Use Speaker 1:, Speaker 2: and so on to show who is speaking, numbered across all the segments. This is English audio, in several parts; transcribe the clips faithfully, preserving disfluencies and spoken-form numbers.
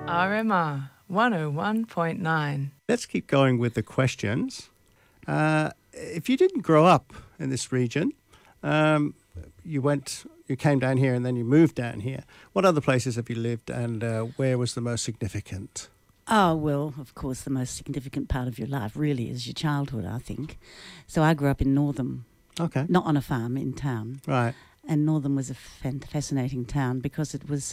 Speaker 1: R M R one oh one point nine.
Speaker 2: Let's keep going with the questions. Uh, if you didn't grow up in this region, um, you went, you came down here and then you moved down here. What other places have you lived, and uh, where was the most significant?
Speaker 3: Oh, well, of course, the most significant part of your life really is your childhood, I think. So I grew up in Northam.
Speaker 2: Okay.
Speaker 3: Not on a farm, in town.
Speaker 2: Right.
Speaker 3: And Northam was a fan- fascinating town because it was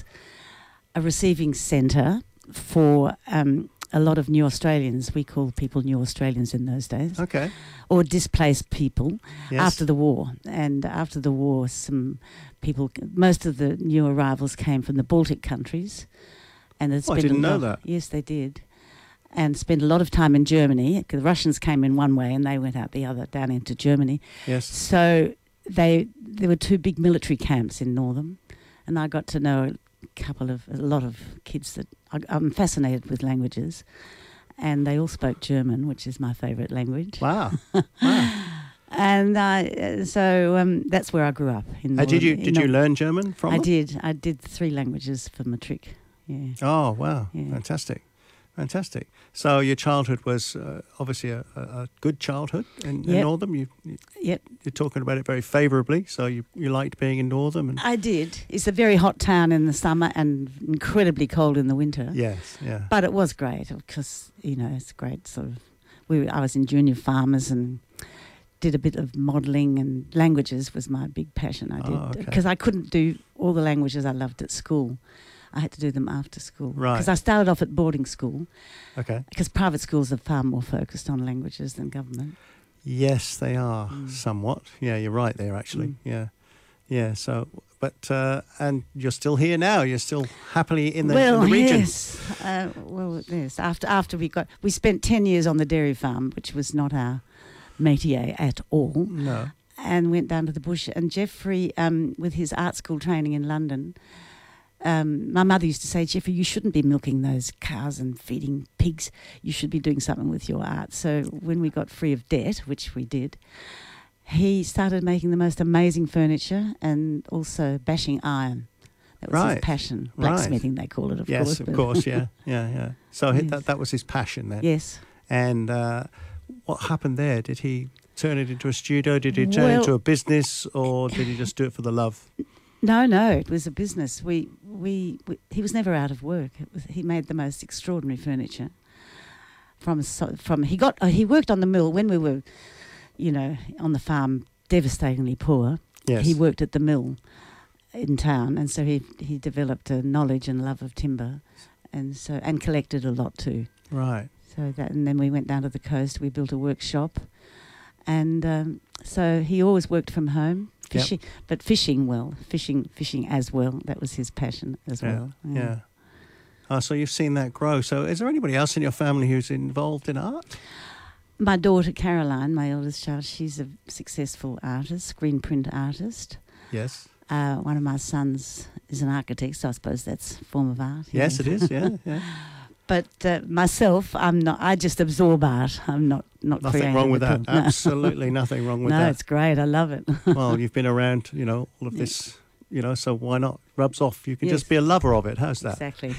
Speaker 3: a receiving centre for um, a lot of new Australians. We called people new Australians in those days.
Speaker 2: Okay.
Speaker 3: Or displaced people
Speaker 2: Yes.
Speaker 3: after the war. And after the war, some people, most of the new arrivals came from the Baltic countries. And they
Speaker 2: Oh, I
Speaker 3: spent
Speaker 2: didn't
Speaker 3: a
Speaker 2: know
Speaker 3: lot,
Speaker 2: that.
Speaker 3: Yes, they did. And spent a lot of time in Germany. The Russians came in one way and they went out the other, down into Germany.
Speaker 2: Yes.
Speaker 3: So they there were two big military camps in Northam, and I got to know a couple of a lot of kids that I, I'm fascinated with languages, and they all spoke German, which is my favourite language.
Speaker 2: Wow. Wow.
Speaker 3: And uh, so um, that's where I grew up. In
Speaker 2: Uh, did you
Speaker 3: Northam-
Speaker 2: did
Speaker 3: in
Speaker 2: you
Speaker 3: Northam.
Speaker 2: learn German from
Speaker 3: I
Speaker 2: them?
Speaker 3: did. I did three languages for matric. Yeah.
Speaker 2: Oh, wow.
Speaker 3: Yeah.
Speaker 2: Fantastic. Fantastic. So your childhood was uh, obviously a, a, a good childhood in, in
Speaker 3: Yep.
Speaker 2: Northam. You, you,
Speaker 3: Yep.
Speaker 2: you're talking about it very favourably, so you, you liked being in Northam. And
Speaker 3: I did. It's a very hot town in the summer and incredibly cold in the winter.
Speaker 2: yes, yeah.
Speaker 3: But it was great because, you know, it's great sort of... We, I was in junior farmers and did a bit of modelling, and languages was my big passion. I did.
Speaker 2: Oh, okay.
Speaker 3: Because I couldn't do all the languages I loved at school. I had to do them after school.
Speaker 2: Right.
Speaker 3: Because I started off at boarding school,
Speaker 2: Okay.
Speaker 3: because private schools are far more focused on languages than government.
Speaker 2: Yes, they are
Speaker 3: Mm.
Speaker 2: somewhat. Yeah, you're right there, actually.
Speaker 3: Mm.
Speaker 2: Yeah. Yeah, so... But, uh, and you're still here now. You're still happily in the,
Speaker 3: well,
Speaker 2: in the region.
Speaker 3: yes. Uh, well, yes. After, after we got... We spent ten years on the dairy farm, which was not our métier at all.
Speaker 2: No.
Speaker 3: And went down to the bush. And Jeffrey, um, with his art school training in London, um, my mother used to say, Jeffrey, you shouldn't be milking those cows and feeding pigs. You should be doing something with your art. So when we got free of debt, which we did, he started making the most amazing furniture and also bashing iron. That was
Speaker 2: Right.
Speaker 3: his passion.
Speaker 2: Right.
Speaker 3: Blacksmithing, they call it, of
Speaker 2: Yes,
Speaker 3: course.
Speaker 2: of
Speaker 3: but-
Speaker 2: course, yeah. Yeah, yeah. So he-
Speaker 3: Yes.
Speaker 2: that, that was his passion then.
Speaker 3: Yes.
Speaker 2: And uh, what happened there? Did he turn it into a studio? Did he turn it
Speaker 3: Well-
Speaker 2: into a business, or did he just do it for the love?
Speaker 3: No, no, it was a business. We, we, we he was never out of work. It was, he made the most extraordinary furniture. From so, from he got uh, he worked on the mill when we were, you know, on the farm, devastatingly poor.
Speaker 2: Yes.
Speaker 3: He worked at the mill in town, and so he he developed a knowledge and love of timber, and so and collected a lot too.
Speaker 2: Right.
Speaker 3: So that, and then we went down to the coast. We built a workshop, and um, so he always worked from home,
Speaker 2: Yep.
Speaker 3: fishing, but fishing well, fishing, fishing as well. That was his passion as
Speaker 2: Yeah.
Speaker 3: well.
Speaker 2: Yeah. Oh, so you've seen that grow. So is there anybody else in your family who's involved in art?
Speaker 3: My daughter Caroline, my eldest child, she's a successful artist, screen print artist.
Speaker 2: Yes.
Speaker 3: Uh, one of my sons is an architect, so I suppose that's a form of art.
Speaker 2: Yes,
Speaker 3: yeah.
Speaker 2: it is. Yeah, yeah.
Speaker 3: But uh, myself, I'm not. I just absorb art. I'm not not
Speaker 2: Nothing
Speaker 3: creative
Speaker 2: wrong with
Speaker 3: at
Speaker 2: that.
Speaker 3: all. No.
Speaker 2: Absolutely nothing wrong with
Speaker 3: no,
Speaker 2: that.
Speaker 3: it's great. I love it.
Speaker 2: Well, you've been around, you know, all of
Speaker 3: Yeah.
Speaker 2: this, you know, so why not? Rubs off. You can
Speaker 3: Yes.
Speaker 2: just be a lover of it. How's that?
Speaker 3: Exactly.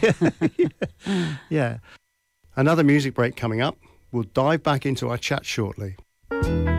Speaker 2: Yeah. Another music break coming up. We'll dive back into our chat shortly.